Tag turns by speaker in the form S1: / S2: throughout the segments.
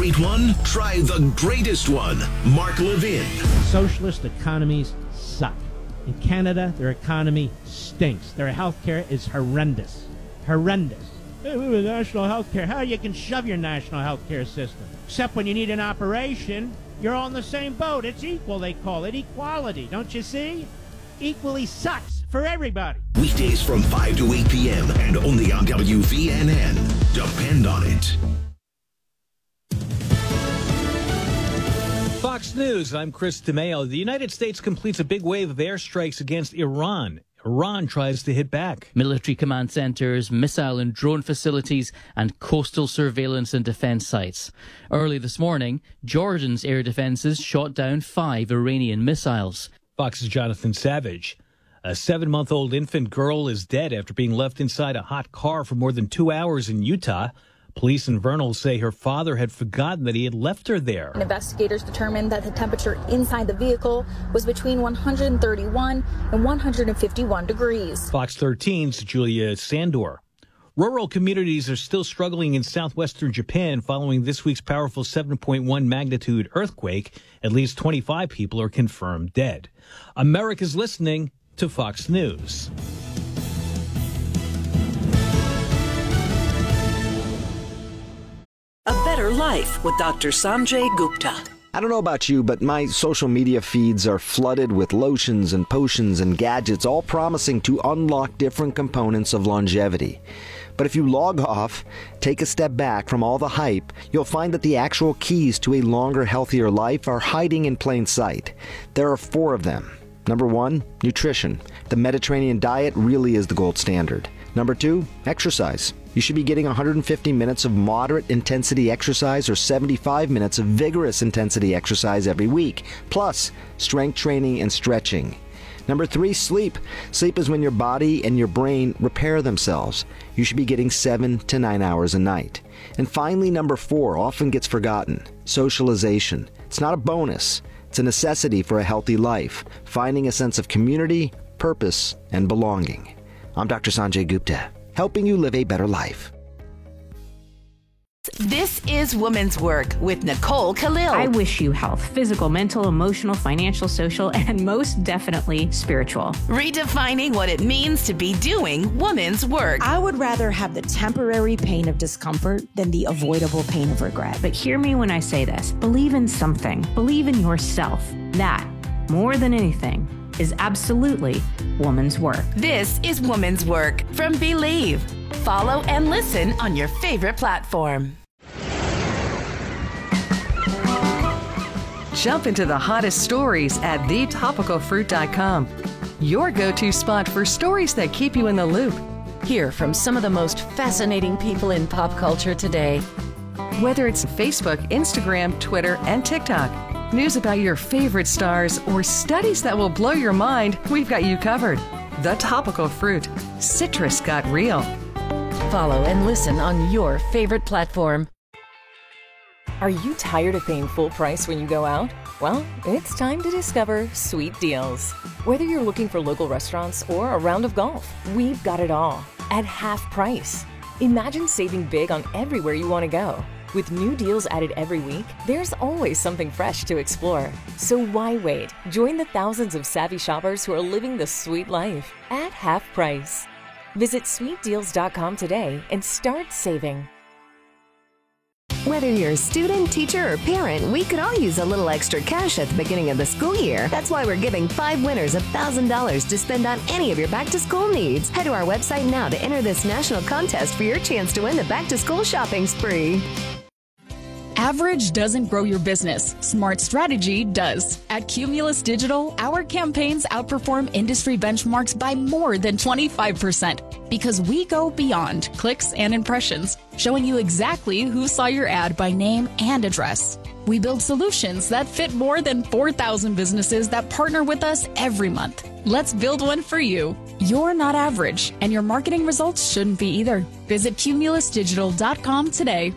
S1: great one? Try the greatest one. Mark Levin.
S2: Socialist economies suck. In Canada, their economy stinks. Their healthcare is horrendous. Horrendous. Hey, we have national healthcare. How you can shove your national healthcare system? Except when you need an operation, you're all in the same boat. It's equal, they call it. Equality, don't you see? Equally sucks for everybody.
S1: Weekdays from 5 to 8 p.m. and only on WVNN. Depend on it.
S3: Fox News, I'm Chris DeMeo. The United States completes a big wave of airstrikes against Iran. Iran tries to hit back.
S4: Military command centres, missile and drone facilities, and coastal surveillance and defence sites. Early this morning, Jordan's air defences shot down 5 Iranian missiles.
S3: Fox's Jonathan Savage. A 7-month-old infant girl is dead after being left inside a hot car for more than 2 hours in Utah. Police in Vernal say her father had forgotten that he had left her there.
S5: Investigators determined that the temperature inside the vehicle was between 131 and 151 degrees.
S3: Fox 13's Julia Sandor. Rural communities are still struggling in southwestern Japan following this week's powerful 7.1 magnitude earthquake. At least 25 people are confirmed dead. America's listening to Fox News.
S6: A Better Life with Dr. Sanjay Gupta.
S7: I don't know about you, but my social media feeds are flooded with lotions and potions and gadgets, all promising to unlock different components of longevity. But if you log off, take a step back from all the hype, you'll find that the actual keys to a longer, healthier life are hiding in plain sight. There are 4 of them. Number 1, nutrition. The Mediterranean diet really is the gold standard. Number 2, exercise. You should be getting 150 minutes of moderate intensity exercise or 75 minutes of vigorous intensity exercise every week, plus strength training and stretching. Number 3, sleep. Sleep is when your body and your brain repair themselves. You should be getting 7 to 9 hours a night. And finally, number 4 often gets forgotten. Socialization. It's not a bonus. It's a necessity for a healthy life. Finding a sense of community, purpose, and belonging. I'm Dr. Sanjay Gupta, helping you live a better life.
S6: This is Women's Work with Nicole Khalil.
S8: I wish you health, physical, mental, emotional, financial, social, and most definitely spiritual.
S6: Redefining what it means to be doing women's work.
S9: I would rather have the temporary pain of discomfort than the avoidable pain of regret.
S8: But hear me when I say this. Believe in something. Believe in yourself. That, more than anything, is absolutely woman's work.
S6: This is Woman's Work from Believe. Follow and listen on your favorite platform. Jump into the hottest stories at thetopicalfruit.com. Your go-to spot for stories that keep you in the loop. Hear from some of the most fascinating people in pop culture today. Whether it's Facebook, Instagram, Twitter, and TikTok, news about your favorite stars, or studies that will blow your mind, we've got you covered. The Topical Fruit. Citrus got real. Follow and listen on your favorite platform.
S10: Are you tired of paying full price when you go out? Well, it's time to discover Sweet Deals. Whether you're looking for local restaurants or a round of golf, we've got it all at half price. Imagine saving big on everywhere you want to go. With new deals added every week, there's always something fresh to explore. So why wait? Join the thousands of savvy shoppers who are living the sweet life at half price. Visit sweetdeals.com today and start saving.
S11: Whether you're a student, teacher, or parent, we could all use a little extra cash at the beginning of the school year. That's why we're giving 5 winners $1,000 to spend on any of your back-to-school needs. Head to our website now to enter this national contest for your chance to win the back-to-school shopping spree.
S12: Average doesn't grow your business. Smart strategy does. At Cumulus Digital, our campaigns outperform industry benchmarks by more than 25% because we go beyond clicks and impressions, showing you exactly who saw your ad by name and address. We build solutions that fit more than 4,000 businesses that partner with us every month. Let's build one for you. You're not average, and your marketing results shouldn't be either. Visit cumulusdigital.com today.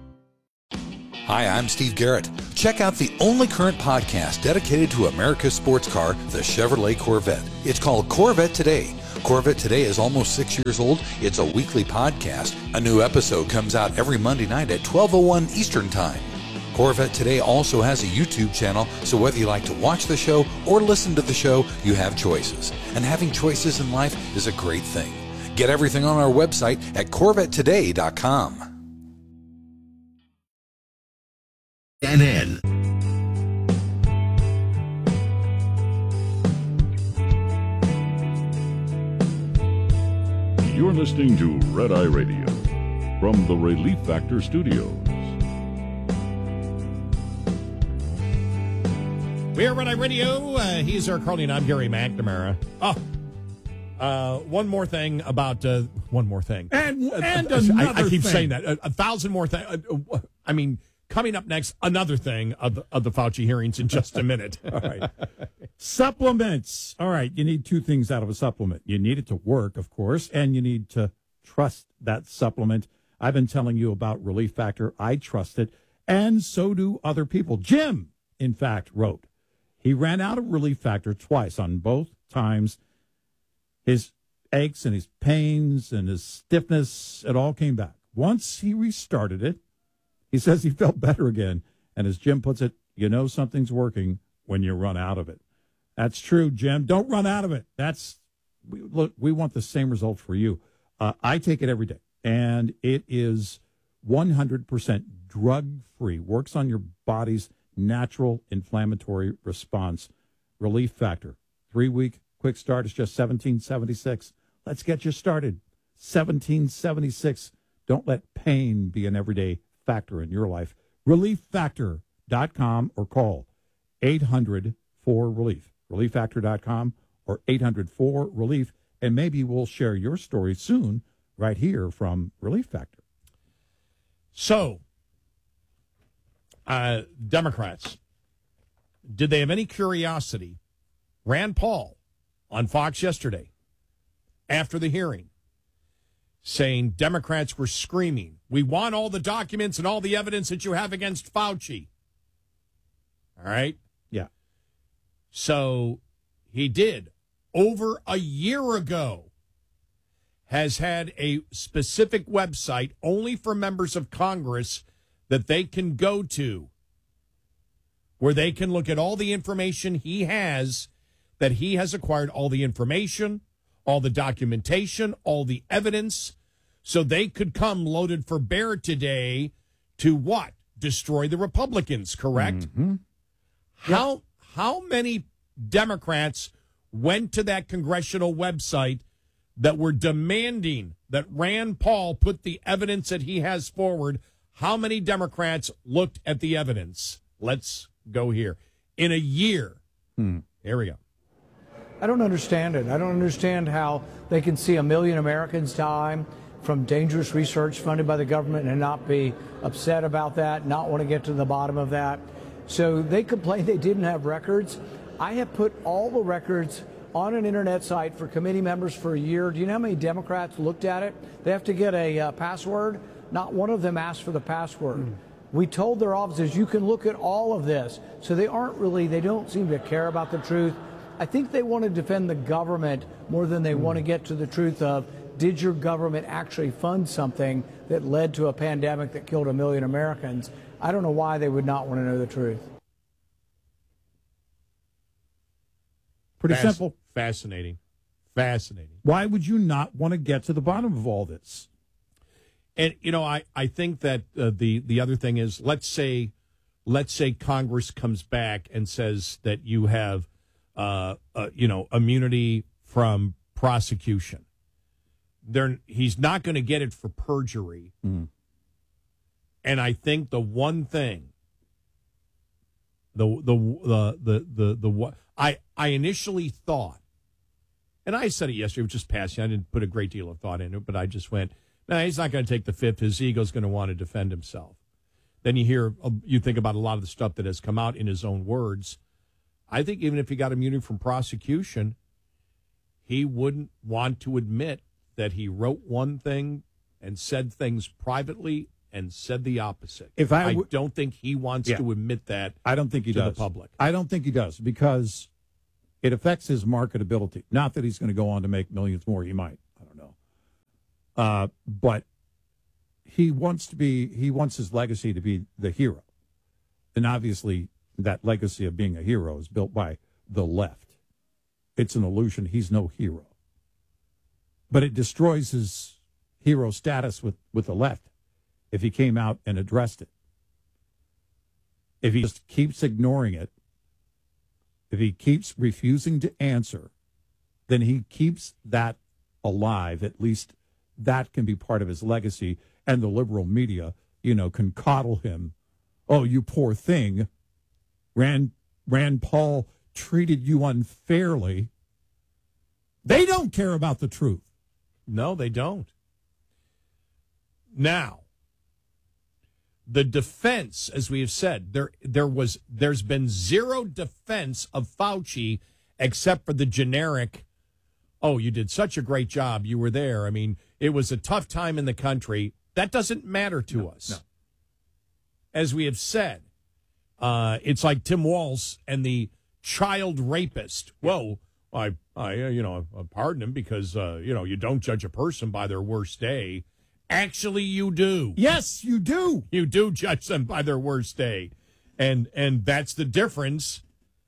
S13: Hi, I'm Steve Garrett. Check out the only current podcast dedicated to America's sports car, the Chevrolet Corvette. It's called Corvette Today. Corvette Today is almost 6 years old. It's a weekly podcast. A new episode comes out every Monday night at 12:01 Eastern Time. Corvette Today also has a YouTube channel, so whether you like to watch the show or listen to the show, you have choices. And having choices in life is a great thing. Get everything on our website at CorvetteToday.com.
S1: CNN.
S14: You're listening to Red Eye Radio from the Relief Factor Studios.
S15: We're Red Eye Radio. He's our Carly, and I'm Gary McNamara. One more thing about one more thing,
S16: and another
S15: I keep
S16: thing.
S15: saying that 1,000 more things. I mean, coming up next, another thing of the Fauci hearings in just a minute.
S16: All right. Supplements. All right. You need two things out of a supplement. You need it to work, of course, and you need to trust that supplement. I've been telling you about Relief Factor. I trust it, and so do other people. Jim, in fact, wrote. He ran out of Relief Factor twice. On both times, his aches and his pains and his stiffness, it all came back. Once he restarted it, he says he felt better again. And as Jim puts it, you know something's working when you run out of it. That's true, Jim. Don't run out of it. We want the same result for you. I take it every day, and it is 100% drug-free. Works on your body's natural inflammatory response. Relief Factor. 3-week quick start is just $17.76. Let's get you started. $17.76. Don't let pain be an everyday factor in your life. ReliefFactor.com or call 800-4RELIEF. ReliefFactor.com or 800-4RELIEF. And maybe we'll share your story soon right here from Relief Factor.
S15: So, Democrats, did they have any curiosity? Rand Paul on Fox yesterday, after the hearing, saying Democrats were screaming, "We want all the documents and all the evidence that you have against Fauci." All right?
S16: Yeah.
S15: So he did, over a year ago, has had a specific website only for members of Congress that they can go to, where they can look at all the information he has, that he has acquired, all the information, all the documentation, all the evidence, so they could come loaded for bear today to what? Destroy the Republicans, correct?
S16: Mm-hmm.
S15: How many Democrats went to that congressional website that were demanding that Rand Paul put the evidence that he has forward? How many Democrats looked at the evidence? Let's go here. In a year. Here we go.
S17: I don't understand it. I don't understand how they can see 1 million Americans die from dangerous research funded by the government and not be upset about that, not want to get to the bottom of that. So they complain they didn't have records. I have put all the records on an internet site for committee members for a year. Do you know how many Democrats looked at it? They have to get a password. Not one of them asked for the password. We told their offices, you can look at all of this. So they don't seem to care about the truth. I think they want to defend the government more than they want to get to the truth of, did your government actually fund something that led to a pandemic that killed 1 million Americans? I don't know why they would not want to know the truth.
S16: Pretty simple.
S15: Fascinating.
S16: Why would you not want to get to the bottom of all this?
S15: And, you know, I think that the other thing is, let's say Congress comes back and says that you have, immunity from prosecution. He's not going to get it for perjury. And I think the one thing, I initially thought, and I said it yesterday, it was just passing. I didn't put a great deal of thought into it, but I just went, no, he's not going to take the fifth. His ego's going to want to defend himself. Then you think about a lot of the stuff that has come out in his own words. I think even if he got immunity from prosecution, he wouldn't want to admit that he wrote one thing and said things privately and said the opposite. I don't think he wants to admit that.
S16: I don't think he
S15: to
S16: does.
S15: The public.
S16: I don't think he does, because it affects his marketability. Not that he's going to go on to make millions more. He might. I don't know. But he wants his legacy to be the hero. And obviously, that legacy of being a hero is built by the left. It's an illusion. He's no hero. But it destroys his hero status with the left if he came out and addressed it. If he just keeps ignoring it, if he keeps refusing to answer, then he keeps that alive. At least that can be part of his legacy. And the liberal media, can coddle him. Oh, you poor thing. Rand Paul treated you unfairly. They don't care about the truth.
S15: No, they don't. Now, the defense, as we have said, there's been zero defense of Fauci except for the generic, oh, you did such a great job. You were there. I mean, it was a tough time in the country. That doesn't matter to us. No. As we have said, it's like Tim Walz and the child rapist. Whoa, I pardon him because, you don't judge a person by their worst day. Actually, you do.
S16: Yes, you do.
S15: You do judge them by their worst day. And that's the difference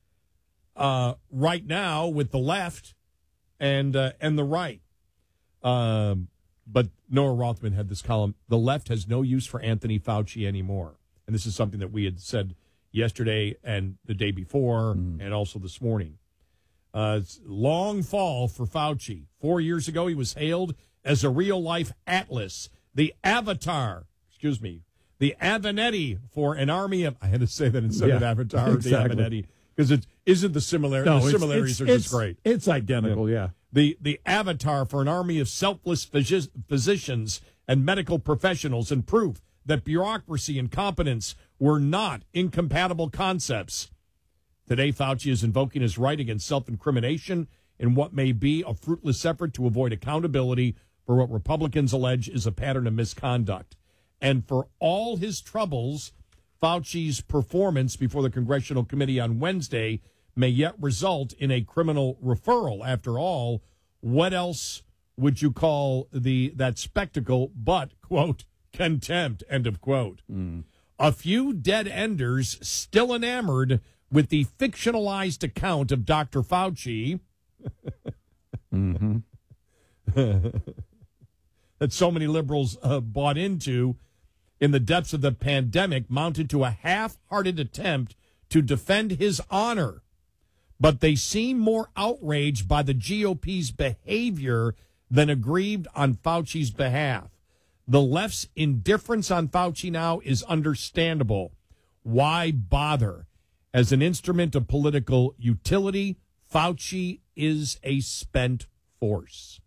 S15: right now with the left and the right. But Noah Rothman had this column, the left has no use for Anthony Fauci anymore. And this is something that we had said yesterday and the day before and also this morning. Long fall for Fauci. 4 years ago, he was hailed as a real-life atlas, the avatar, the Avenatti for an army of, I had to say that instead of avatar, exactly. The Avenatti, because it isn't the similarity. No, the similarities are just great.
S16: It's identical, yeah.
S15: The avatar for an army of selfless physicians and medical professionals, and proof that bureaucracy and competence were not incompatible concepts. Today, Fauci is invoking his right against self-incrimination in what may be a fruitless effort to avoid accountability for what Republicans allege is a pattern of misconduct. And for all his troubles, Fauci's performance before the Congressional Committee on Wednesday may yet result in a criminal referral. After all, what else would you call that spectacle but, quote, contempt, end of quote. A few dead-enders still enamored with the fictionalized account of Dr. Fauci that so many liberals bought into in the depths of the pandemic mounted to a half-hearted attempt to defend his honor. But they seem more outraged by the GOP's behavior than aggrieved on Fauci's behalf. The left's indifference on Fauci now is understandable. Why bother? As an instrument of political utility, Fauci is a spent force.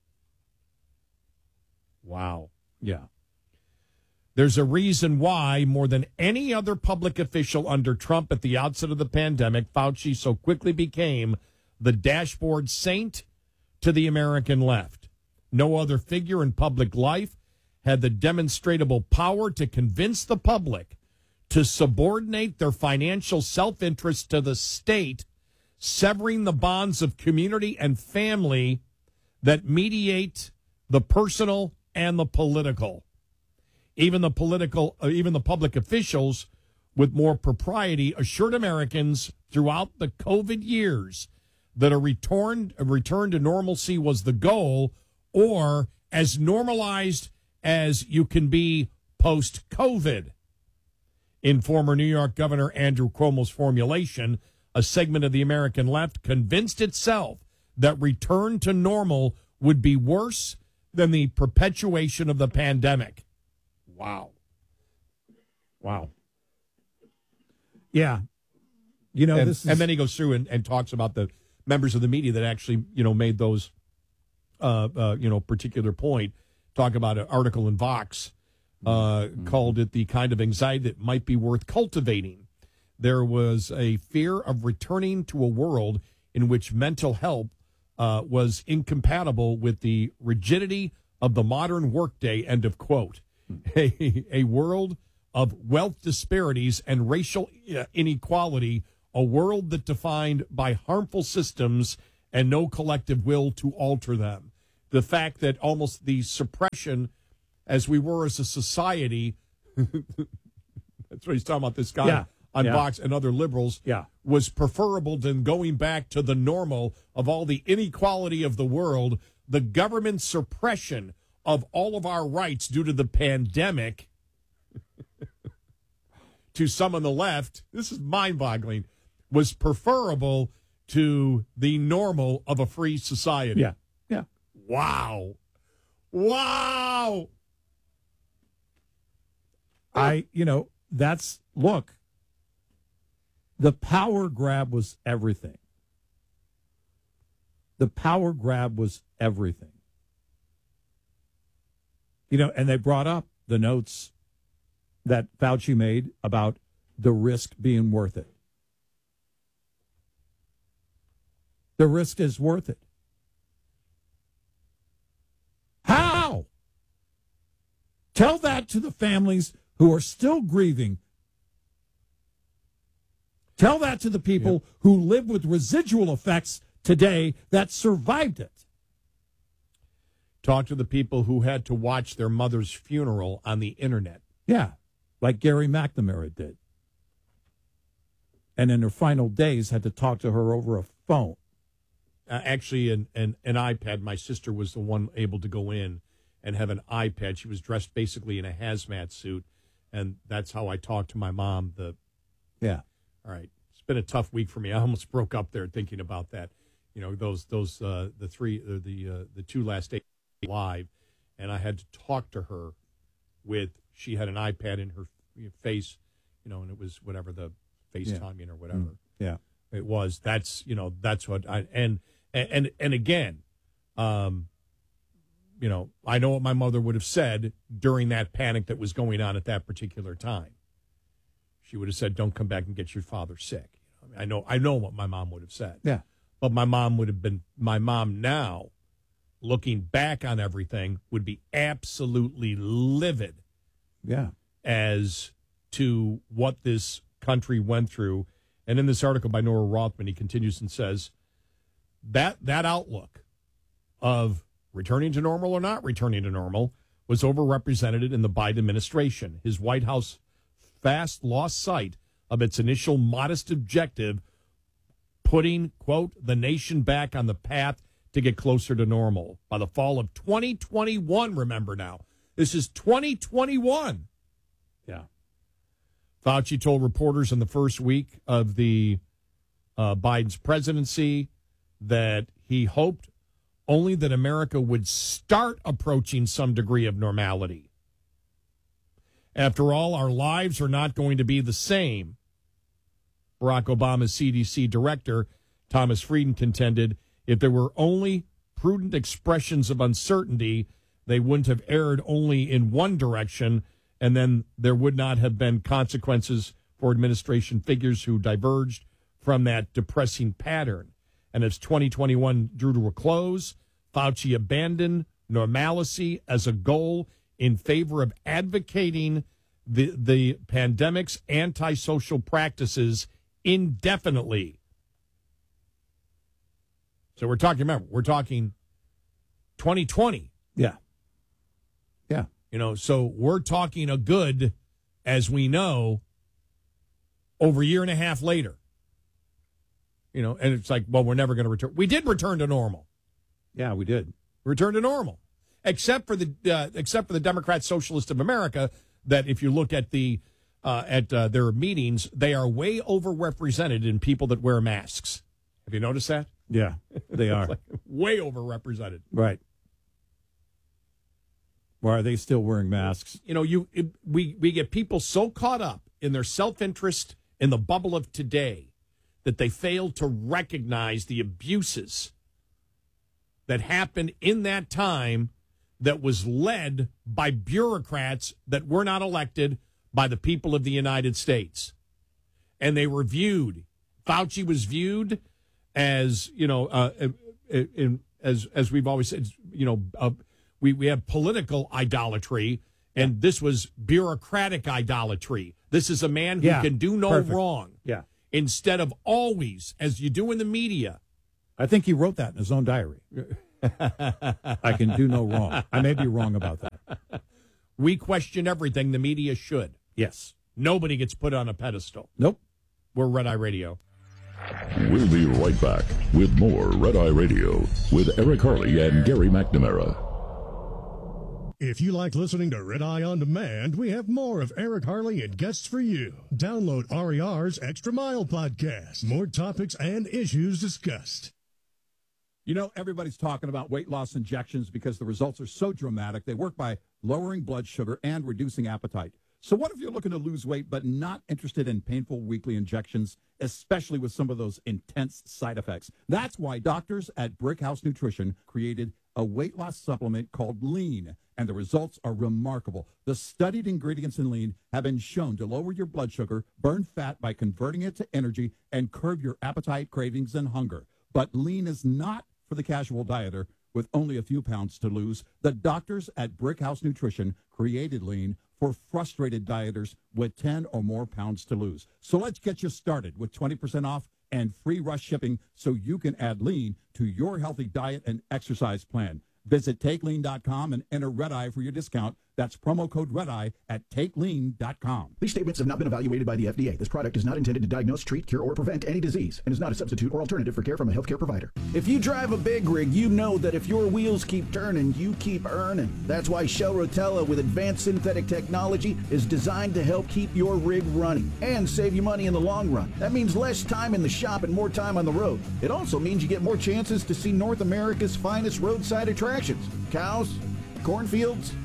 S15: Wow.
S16: Yeah.
S15: There's a reason why, more than any other public official under Trump at the outset of the pandemic, Fauci so quickly became the dashboard saint to the American left. No other figure in public life had the demonstrable power to convince the public to subordinate their financial self-interest to the state, severing the bonds of community and family that mediate the personal and the political. Even the public officials with more propriety assured Americans throughout the COVID years that a return to normalcy was the goal, or as normalized as you can be post-COVID. In former New York Governor Andrew Cuomo's formulation, a segment of the American left convinced itself that return to normal would be worse than the perpetuation of the pandemic. Wow.
S16: Yeah.
S15: And then he goes through and talks about the members of the media that actually, made those, particular point. Talk about an article in Vox, called it the kind of anxiety that might be worth cultivating. There was a fear of returning to a world in which mental health was incompatible with the rigidity of the modern workday, end of quote. A world of wealth disparities and racial inequality, a world that defined by harmful systems and no collective will to alter them. The fact that almost the suppression, as we were as a society, that's what he's talking about, this guy, on Vox and other liberals was preferable than going back to the normal of all the inequality of the world, the government suppression of all of our rights due to the pandemic. To some on the left, this is mind-boggling, was preferable to the normal of a free society.
S16: Yeah, yeah.
S15: Wow.
S16: Look, the power grab was everything. The power grab was everything. And they brought up the notes that Fauci made about the risk being worth it. The risk is worth it. How? Tell that to the families who are still grieving. Tell that to the people who live with residual effects today that survived it.
S15: Talk to the people who had to watch their mother's funeral on the internet.
S16: Yeah, like Gary McNamara did. And in her final days had to talk to her over a phone.
S15: Actually, an iPad. My sister was the one able to go in and have an iPad. She was dressed basically in a hazmat suit, and that's how I talked to my mom.
S16: All
S15: right. It's been a tough week for me. I almost broke up there thinking about that. The two last days live, and I had to talk to her she had an iPad in her face, and it was whatever the FaceTime or whatever.
S16: Yeah.
S15: It was. That's what I and again, I know what my mother would have said during that panic that was going on at that particular time. She would have said, "Don't come back and get your father sick." I know what my mom would have said.
S16: Yeah.
S15: But my mom now, looking back on everything, would be absolutely livid.
S16: Yeah.
S15: As to what this country went through. And in this article by Nora Rothman, he continues and says that outlook of returning to normal or not returning to normal was overrepresented in the Biden administration. His White House fast lost sight of its initial modest objective, putting, quote, the nation back on the path to get closer to normal. By the fall of 2021, remember now, this is 2021.
S16: Yeah.
S15: Fauci told reporters in the first week of the Biden's presidency that he hoped only that America would start approaching some degree of normality. After all, our lives are not going to be the same. Barack Obama's CDC director, Thomas Frieden, contended if there were only prudent expressions of uncertainty, they wouldn't have erred only in one direction, and then there would not have been consequences for administration figures who diverged from that depressing pattern. And as 2021 drew to a close, Fauci abandoned normalcy as a goal in favor of advocating the pandemic's antisocial practices indefinitely. So we're talking 2020.
S16: Yeah. Yeah.
S15: So we're talking a good, as we know, over a year and a half later. And it's like, well, we're never going to return. We did return to normal.
S16: Yeah, we did.
S15: Return to normal. Except for the Democrat Socialist of America, that if you look at their meetings, they are way overrepresented in people that wear masks. Have you noticed that?
S16: Yeah, they are.
S15: Like way overrepresented.
S16: Right. Why are they still wearing masks?
S15: We get people so caught up in their self-interest in the bubble of today that they fail to recognize the abuses that happened in that time that was led by bureaucrats that were not elected by the people of the United States. And they were viewed. Fauci was viewed as, as we've always said, we have political idolatry, and this was bureaucratic idolatry. This is a man who can do no wrong.
S16: Yeah.
S15: Instead of always, as you do in the media.
S16: I think he wrote that in his own diary. I can do no wrong. I may be wrong about that.
S15: We question everything. The media should.
S16: Yes.
S15: Nobody gets put on a pedestal.
S16: Nope.
S15: We're Red Eye Radio.
S14: We'll be right back with more Red Eye Radio with Eric Harley and Gary McNamara.
S18: If you like listening to Red Eye On Demand, we have more of Eric Harley and guests for you. Download RER's Extra Mile podcast. More topics and issues discussed.
S16: You know, everybody's talking about weight loss injections because the results are so dramatic. They work by lowering blood sugar and reducing appetite. So what if you're looking to lose weight but not interested in painful weekly injections, especially with some of those intense side effects? That's why doctors at Brickhouse Nutrition created a weight loss supplement called Lean, and the results are remarkable. The studied ingredients in Lean have been shown to lower your blood sugar, burn fat by converting it to energy, and curb your appetite, cravings, and hunger. But Lean is not for the casual dieter with only a few pounds to lose. The doctors at Brickhouse Nutrition created Lean for frustrated dieters with 10 or more pounds to lose. So let's get you started with 20% off and free rush shipping so you can add Lean to your healthy diet and exercise plan. Visit TakeLean.com and enter Red Eye for your discount. That's promo code Red Eye at TakeLean.com.
S19: These statements have not been evaluated by the FDA. This product is not intended to diagnose, treat, cure, or prevent any disease and is not a substitute or alternative for care from a healthcare provider.
S20: If you drive a big rig, you know that if your wheels keep turning, you keep earning. That's why Shell Rotella with advanced synthetic technology is designed to help keep your rig running and save you money in the long run. That means less time in the shop and more time on the road. It also means you get more chances to see North America's finest roadside attractions. Cows, cornfields,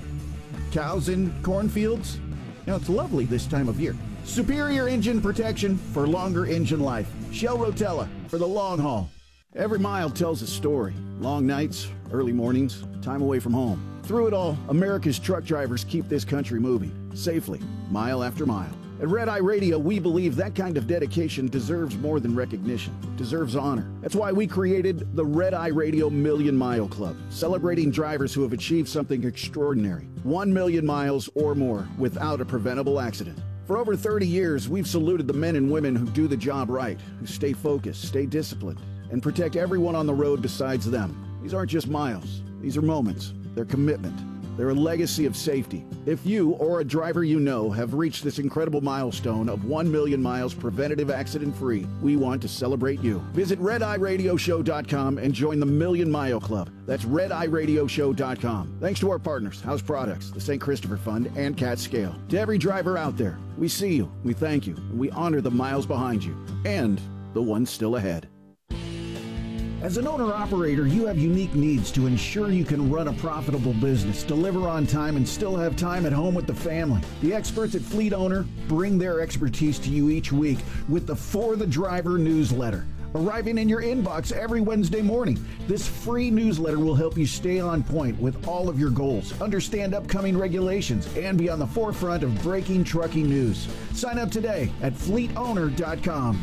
S20: cows in cornfields. Now, it's lovely this time of year. Superior engine protection for longer engine life. Shell Rotella for the long haul. Every mile tells a story. Long nights, early mornings, time away from home. Through it all, America's truck drivers keep this country moving safely, mile after mile. At Red Eye Radio, we believe that kind of dedication deserves more than recognition. It deserves honor. That's why we created the Red Eye Radio Million Mile Club, celebrating drivers who have achieved something extraordinary. 1 million miles or more without a preventable accident. For over 30 years, we've saluted the men and women who do the job right, who stay focused, stay disciplined, and protect everyone on the road besides them. These aren't just miles. These are moments. They're commitment. They're a legacy of safety. If you or a driver you know have reached this incredible milestone of 1 million miles preventative accident-free, we want to celebrate you. Visit RedEyeRadioShow.com and join the Million Mile Club. That's RedEyeRadioShow.com. Thanks to our partners, House Products, the St. Christopher Fund, and Cat Scale. To every driver out there, we see you, we thank you, and we honor the miles behind you and the ones still ahead. As an owner-operator, you have unique needs to ensure you can run a profitable business, deliver on time, and still have time at home with the family. The experts at Fleet Owner bring their expertise to you each week with the For the Driver newsletter, arriving in your inbox every Wednesday morning. This free newsletter will help you stay on point with all of your goals, understand upcoming regulations, and be on the forefront of breaking trucking news. Sign up today at fleetowner.com.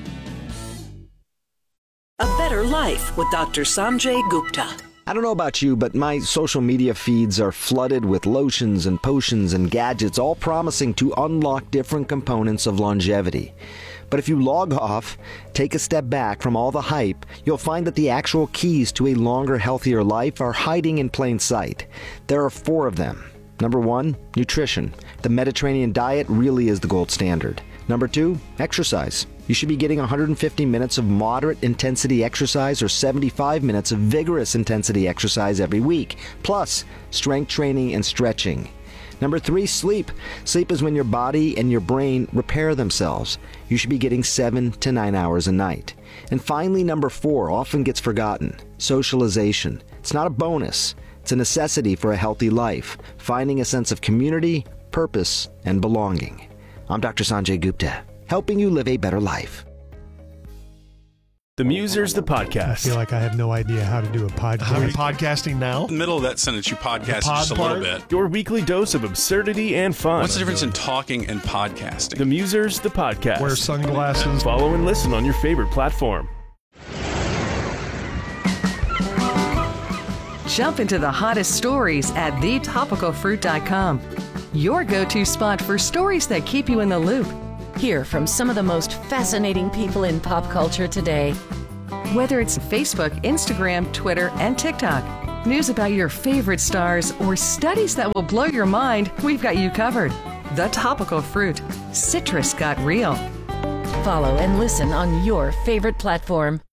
S21: A Better Life with Dr. Sanjay Gupta.
S7: I don't know about you, but my social media feeds are flooded with lotions and potions and gadgets, all promising to unlock different components of longevity. But if you log off, take a step back from all the hype, you'll find that the actual keys to a longer, healthier life are hiding in plain sight. There are 4 of them. Number 1, nutrition. The Mediterranean diet really is the gold standard. Number 2, exercise. You should be getting 150 minutes of moderate intensity exercise or 75 minutes of vigorous intensity exercise every week, plus strength training and stretching. Number 3, sleep. Sleep is when your body and your brain repair themselves. You should be getting 7 to 9 hours a night. And finally, number 4 often gets forgotten, socialization. It's not a bonus. It's a necessity for a healthy life, finding a sense of community, purpose, and belonging. I'm Dr. Sanjay Gupta, helping you live a better life.
S22: The Musers, the podcast.
S23: I feel like I have no idea how to do a podcast.
S22: How are you
S23: podcasting now?
S22: In the middle of that sentence, you podcast just a little bit.
S23: Your weekly dose of absurdity and fun.
S22: What's the difference in talking and podcasting?
S23: The Musers, the podcast.
S22: Wear sunglasses.
S23: Follow and listen on your favorite platform.
S6: Jump into the hottest stories at thetopicalfruit.com. Your go-to spot for stories that keep you in the loop. Hear from some of the most fascinating people in pop culture today. Whether it's Facebook, Instagram, Twitter, and TikTok, news about your favorite stars, or studies that will blow your mind, we've got you covered. The Topical Fruit. Citrus got real. follow and listen on your favorite platform.